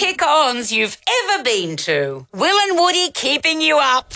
kick-ons you've ever been to. Will and Woody keeping you up.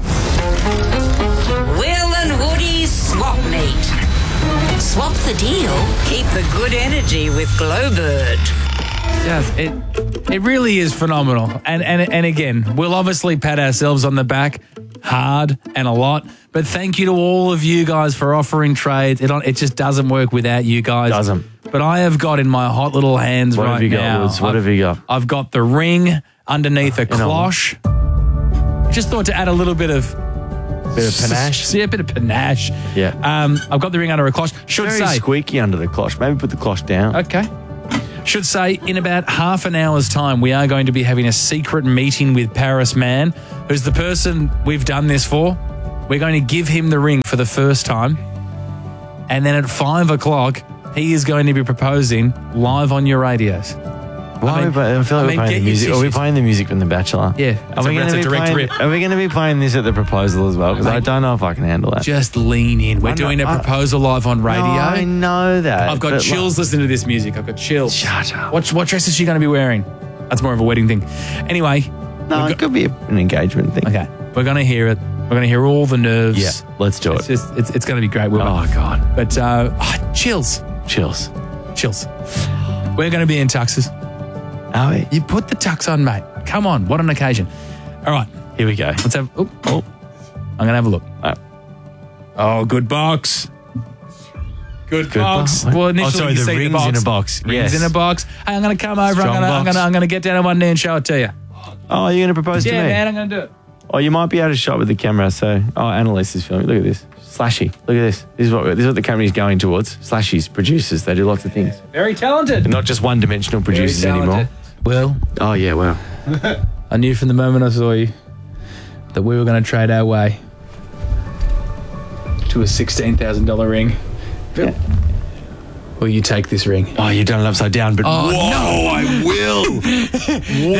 Will and Woody's Swap Meet. Swap the deal, keep the good energy with Glowbird. Yes, it really is phenomenal. And again, we'll obviously pat ourselves on the back hard and a lot, but thank you to all of you guys for offering trades. It just doesn't work without you guys. Doesn't. But I have got in my hot little hands What right have you now. got, Woods? What have you got? I've got the ring underneath a cloche. Just thought to add a little bit of panache. Yeah, a bit of panache. Yeah. I've got the ring under a cloche. Should Very say squeaky under the cloche. Maybe put the cloche down. Okay. Should say, in about half an hour's time, we are going to be having a secret meeting with Paris Man, who's the person we've done this for. We're going to give him the ring for the first time. And then at 5 o'clock, he is going to be proposing live on your radios. Why I feel like we're playing the music. Are we playing the music from The Bachelor? Yeah. Are we going to be playing this at the proposal as well? Because I don't know if I can handle that. Just lean in. We're doing a proposal live on radio. No, I know that. I've got chills listening to this music. I've got chills. Shut up. What dress is she going to be wearing? That's more of a wedding thing. Anyway. No, it could be an engagement thing. Okay. We're going to hear it. We're going to hear all the nerves. Yeah, let's do it. It's going to be great. Oh, God. But chills. Chills. We're going to be in tuxes. Are we? You put the tux on, mate. Come on. What an occasion. All right. Here we go. Let's have... I'm going to have a look. Oh, good box. Good box. Well, initially you the see rings the box. in a box. Rings in a box. Hey, I'm going to come over. I'm going to get down on one knee and show it to you. Oh, you're going to propose to me? Yeah, man, I'm going to do it. Oh, you might be out of shot with the camera. So, Annalise is filming. Look at this. Slashy. Look at this. This is what the camera is going towards. Slashies, producers. They do lots of things. Very talented. They're not just one-dimensional producers anymore. Well. Oh, yeah, well. I knew from the moment I saw you that we were going to trade our way to a $16,000 ring. Yeah. Will you take this ring? Oh, you've done it upside down, but whoa, no, I will.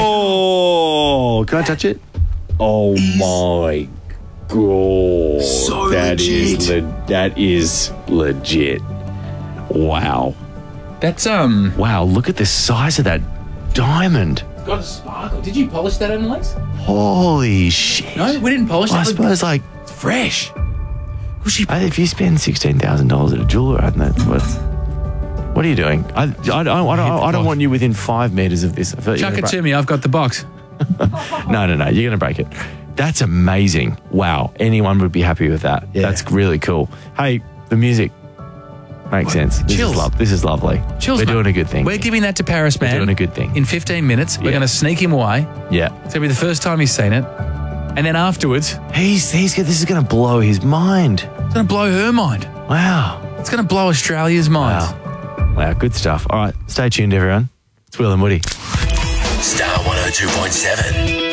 Whoa. Can I touch it? Oh, my God. So legit. That is legit. Wow. That's, Wow, look at the size of that diamond. got a sparkle. Did you polish that, Annalise? Holy shit. No, we didn't polish I that. suppose, like, It's fresh. if you spend $16,000 at a jeweler, I don't know, what are you doing? I don't want you within 5 meters of this. Chuck it to me. I've got the box. No. You're going to break it. That's amazing. Wow. Anyone would be happy with that. Yeah. That's really cool. Hey, the music makes sense. This is lovely. Chills, We're mate. doing a good thing. We're giving that to Paris Man. We're doing a good thing. In 15 minutes, we're going to sneak him away. Yeah. It's going to be the first time he's seen it. And then afterwards, This is going to blow his mind. it's going to blow her mind. Wow. It's going to blow Australia's mind. Wow. Good stuff. All right. Stay tuned, everyone. It's Will and Woody. Star 102.7.